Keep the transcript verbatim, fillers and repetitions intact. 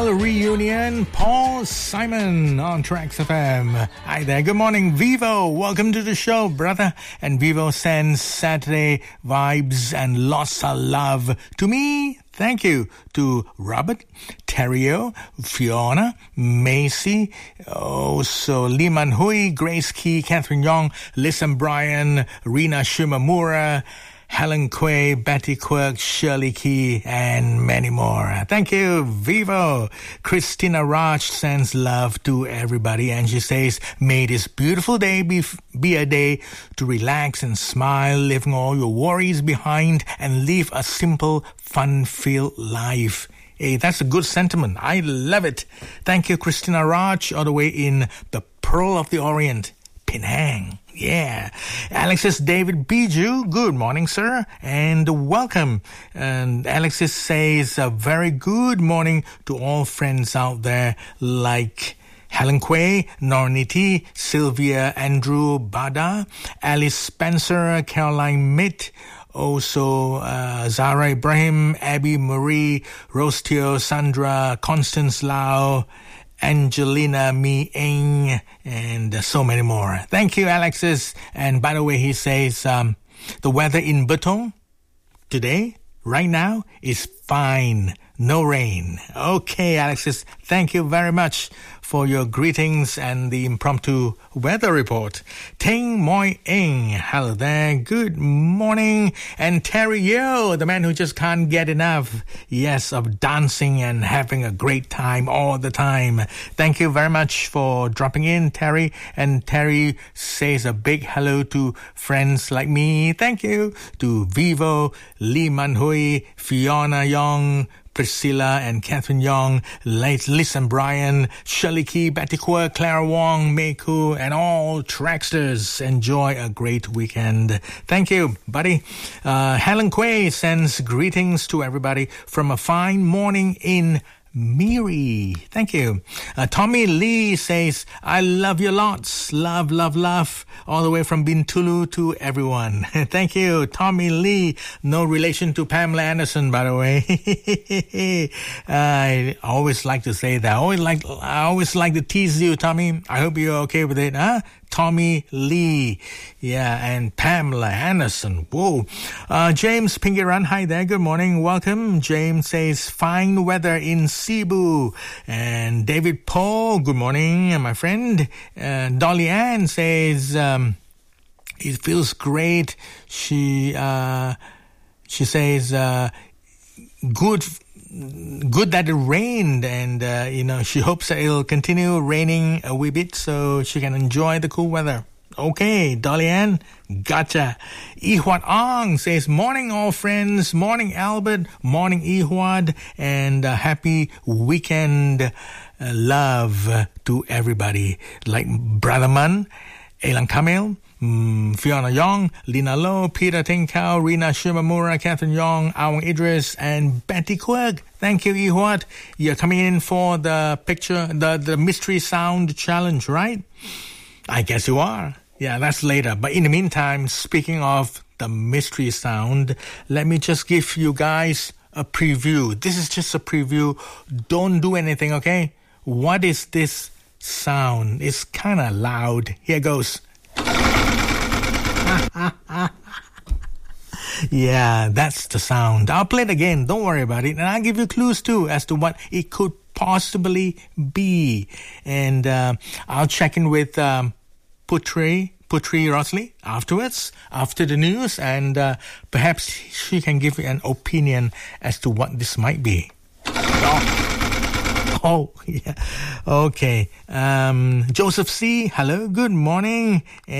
L reunion, Paul Simon on Tracks F M. Hi there, good morning, Vivo. Welcome to the show, brother. And Vivo sends Saturday vibes and lots of love to me. Thank you to Robert, Terrio, Fiona, Macy, also Lee Man Hui, Grace Key, Catherine Yong, Liz and Brian, Rina Shimamura, Helen Quay, Betty Quirk, Shirley Key, and many more. Thank you, Vivo. Christina Raj sends love to everybody, and she says, may this beautiful day be, be a day to relax and smile, leaving all your worries behind, and live a simple, fun-filled life. Hey, that's a good sentiment. I love it. Thank you, Christina Raj, all the way in the Pearl of the Orient, Penang. Yeah. Alexis David Biju, good morning, sir, and welcome. And Alexis says a very good morning to all friends out there like Helen Quay, Norniti, Sylvia, Andrew Bada, Alice Spencer, Caroline Mitt, also uh, Zara Ibrahim, Abby Marie, Rostio, Sandra, Constance Lau, Angelina Mi Eng, and uh, so many more. Thank you, Alexis. And by the way, he says um, the weather in Betong today, right now, is fine. No rain. Okay, Alexis, thank you very much for your greetings and the impromptu weather report. Teng Moi Eng, hello there, good morning. And Terry Yo, the man who just can't get enough, yes, of dancing and having a great time all the time. Thank you very much for dropping in, Terry. And Terry says a big hello to friends like me. Thank you to Vivo, Lee Man Hui, Fiona Yong, Priscilla and Catherine Yong, Liz and Brian, Shirley Key, Betty Quirk, Clara Wong, Mei Ku, and all Tracksters. Enjoy a great weekend. Thank you, buddy. Uh, Helen Quay sends greetings to everybody from a fine morning in Miri. Thank you. Uh, Tommy Lee says, I love you lots. Love, love, love. All the way from Bintulu to everyone. Thank you, Tommy Lee. No relation to Pamela Anderson, by the way. I always like to say that. I always like, I always like to tease you, Tommy. I hope you're okay with it, huh? Tommy Lee. Yeah, and Pamela Anderson. Whoa. Uh, James Pingiran, hi there. Good morning. Welcome. James says, fine weather in Cebu. And David Paul, good morning, my friend. Uh, Dolly Ann says, um, it feels great. She, uh, she says, uh, good Good that it rained, and uh, you know, she hopes that it'll continue raining a wee bit so she can enjoy the cool weather. Okay, Dolly Ann, gotcha. Ehwad Ong says, morning all friends, morning Albert, morning Ehwad, and uh, happy weekend uh, love to everybody. Like Brother Mun, Elan Kamil, Mm, Fiona Yong, Lina Low, Peter Tinkau, Rina Shimamura, Catherine Yong, Awang Idris, and Betty Quirk. Thank you, Ehwad. You're coming in for the picture, the, the mystery sound challenge, right? I guess you are. Yeah, that's later. But in the meantime, speaking of the mystery sound, let me just give you guys a preview. This is just a preview. Don't do anything, okay? What is this sound? It's kind of loud. Here goes. Yeah, that's the sound. I'll play it again. Don't worry about it. And I'll give you clues too as to what it could possibly be. And uh, I'll check in with um, Putri, Putri Rosley afterwards, after the news. And uh, perhaps she can give you an opinion as to what this might be. Oh, oh yeah. Okay. Um, Joseph C., hello, good morning.